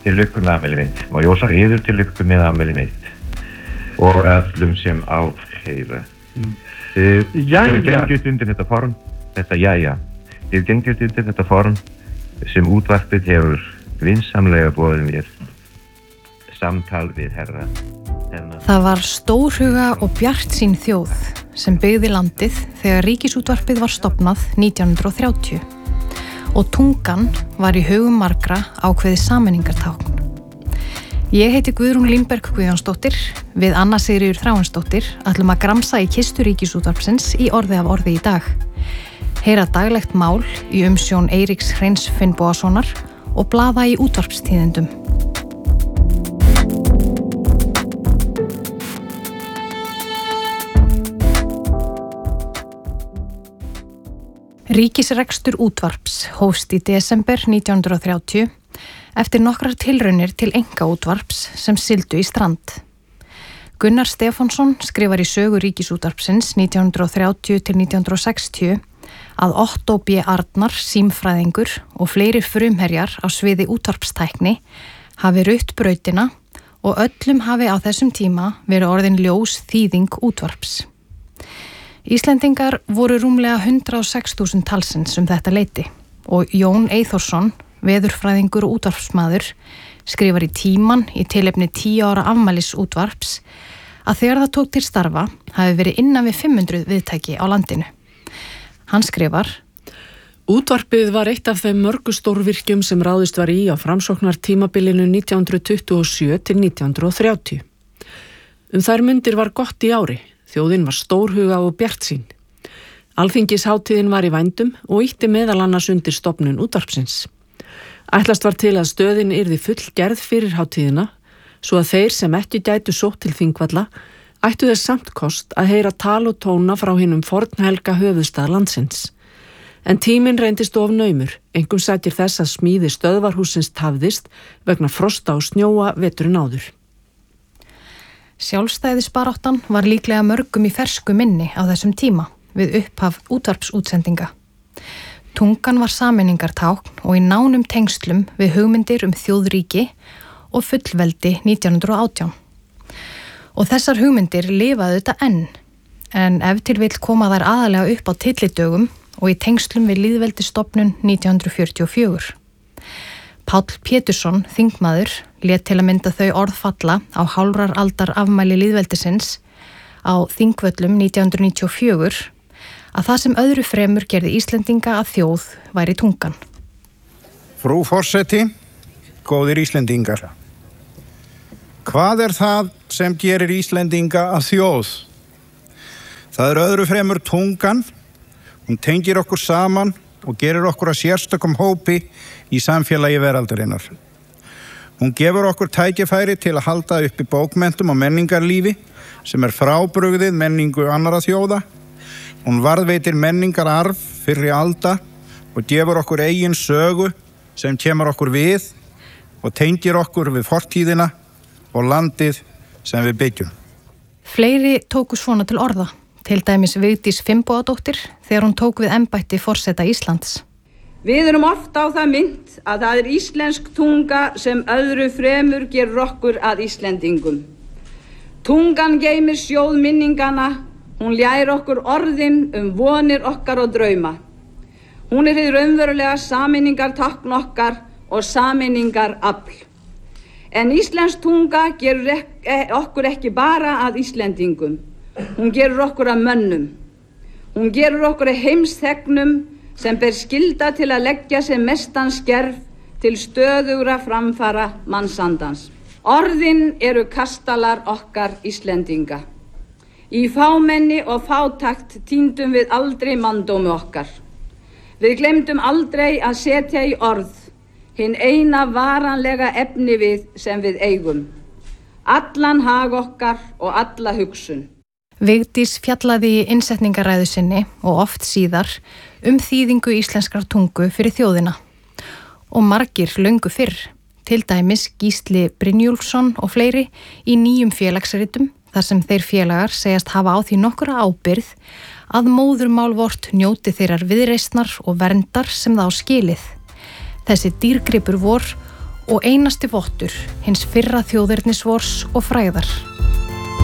til lukku með afmæli mitt og ég óska yður til lukku með afmæli mitt og öllum sem áheyra. Þið gengist undir þetta form, þið gengist undir þetta form sem útvarpið hefur vinsamlega boðið mér samtal við Herra. Það var stórhuga og bjartsýn þjóð sem byggði landið þegar Ríkisútvarpið var stofnað 1930 og tungan var í hugum margra ákveðið sameiningartákn. Ég heiti Guðrún Línberg Guðjónsdóttir, við Anna Sigríður Þráinsdóttir ætlum að gramsa í kistu Ríkisútvarpsins í orði af orði í dag. Heyra daglegt mál í umsjón Eiríks Hreins Finnbogasonar og blaða í útvarpstíðindum. Ríkisrekstur útvarps hófst í desember 1930 eftir nokkrar tilraunir til einkaútvarps sem sigldu í strand. Gunnar Stefánsson skrifar í sögu Ríkisútvarpsins 1930-1960 að Otto B. Arnar, símfræðingur og fleiri frumherjar á sviði útvarpstækni hafi rutt brautina og öllum hafi á þessum tíma verið orðin ljós þýðing útvarps. Íslendingar voru rúmlega 106.000 talsins þetta leyti og Jón Eyþórsson, veðurfræðingur og útvarpsmaður, skrifar í Tímann í tilefni 10 ára afmælis útvarps að þegar það tók til starfa hafi verið innan við 500 viðtæki á landinu. Hann skrifar: Útvarpið var eitt af þeim mörgu stórvirkjum sem ráðist var í á framsóknartímabilinu 1927 til 1930. Þær mundir var gott í ári. Þjóðin var stórhuga og bjartsýn. Alþingishátíðin var í vændum og ýtti meðal annars undir stofnun útvarpsins. Ætlast var til að stöðin yrði fullgerð fyrir hátíðina, svo að þeir sem ekki gætu sótt til Þingvalla ættu þess samt kost að heyra tal og tóna frá hinum fornhelga höfuðstað landsins. En tíminn reyndist of naumur, einkum sætir þess að smíði stöðvarhússins tafðist vegna frosta og snjóa veturinn áður. Sjálfstæðisbaráttan var líklega mörgum í fersku minni á þessum tíma við upphaf útvarpsútsendinga. Tungan var sameiningartákn og í nánum tengslum við hugmyndir þjóðríki og fullveldi 1918. Og þessar hugmyndir lifaðu þetta enn, en ef til vill koma þær aðalega upp á tyllidögum og í tengslum við lýðveldisstofnun 1944. Páll Pétursson, þingmaður, lét til að mynda þau orð falla á hálfrar aldar afmæli lýðveldisins á Þingvöllum 1994 að það sem öðru fremur gerði Íslendinga að þjóð væri tungan. Frú forseti, góðir Íslendingar. Hvað það sem gerir Íslendinga að þjóð? Það öðru fremur tungan. Hún tengir okkur saman og gerir okkur að sérstökum hópi í samfélagi veraldarinnar. Hún gefur okkur tækifæri til að halda uppi bókmenntum og menningarlífi sem frábrugðið menningu annarra þjóða. Hún varðveitir menningararf fyrri alda og gefur okkur eigin sögu sem kemur okkur við og tengir okkur við fortíðina og landið sem við byggjum. Fleiri tóku svona til orða, til dæmis Vigdís Finnbogadóttir þegar hún tók við embætti forseta Íslands. Við erum oft á það minnt að það íslensk tunga sem öðru fremur gerir okkur að Íslendingum. Tungan geymir sjóð minningana, hún ljær okkur orðin vonir okkar og drauma. Hún hið raunverulega sameiningartákn okkar og sameiningarafl. En íslensk tunga gerur okkur ekki bara að Íslendingum. Hún gerur okkur að mönnum. Hún gerur okkur að heimsþegnum sem ber skylda til að leggja sem mestan skerf til stöðugra framfara mannsandans. Orðin eru kastalar okkar Íslendinga. Í fámenni og fátakt týndum við aldrei manndómi okkar. Við glemdum aldrei að setja í orð hinn eina varanlega efnivið sem við eigum. Allan hag okkar og alla hugsun. Vigdís fjallaði í innsetningaræðu sinni og oft síðar þýðingu íslenskrar tungu fyrir þjóðina. Og margir löngu fyrr, til dæmis Gísli Brynjúlfsson og fleiri í nýjum félagsritum þar sem þeir félagar segjast hafa á því nokkura ábyrgð að móðurmál vort njóti þeirrar viðreisnar og verndar sem það á skilið. Þessi dýrgripur vor og einasti vottur hins fyrra þjóðernisvors og frægðar.